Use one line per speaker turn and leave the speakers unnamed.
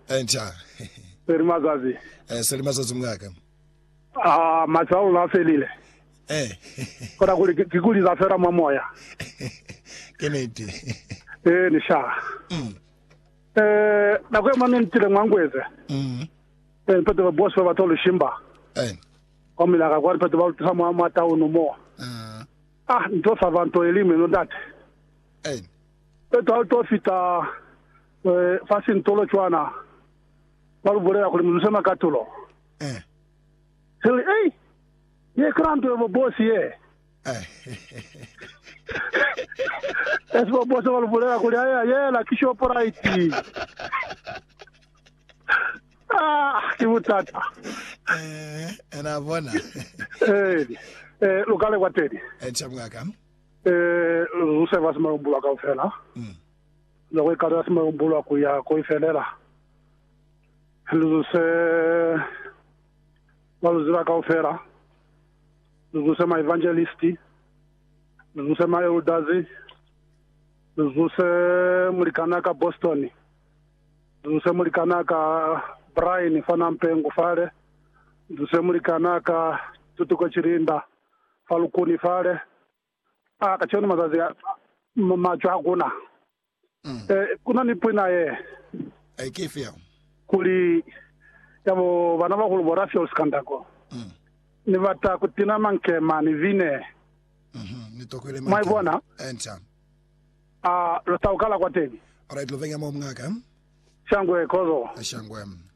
Encha.
Serimazazi.
Serimazazi mngaka.
Machawu na felile. Kora kuli za fera mamoya.
Keneti.
Ni sha. Na kwa manu ntile mwangweze. Pete wa boss wa tolu shimba. Komila ka kwa pete wa tsamu amata unumo. Nto savanto elime no date. Pete auto fita fasin tolo chwana. Walu bore ya kulimsema katulo. Hey, ye kranto wa boss ye. Esbo boss walu bore ya kulia ye la kisho poraiti. Kimutata.
Enabona.
Lokale watedi.
Echamngaka.
Use vasima umbula ka ufela. Lokwe kada vasima umbula kuya koifelela. Luzuse waluzira ka ufela. Luzuse ma evangelisti. Luzuse ma eudazi. Luzuse mulikanaka Boston. Luzuse mulikanaka Brian fana mpengu fale. Luzuse mulikanaka tutuko chirinda. Falukuni fale. Kachoni mazazi macho hakuna. Kuna nipwina ye.
Kifia.
Kuli yabo bana bakulu borafio skandako. Ni bata kutina manke mani vine.
Nitokwele
manke. Maibona.
Encha.
Lo taukala kwa tebi.
Alright, lo venga mo mngaka.
Shangwe kozo.
Shangwe.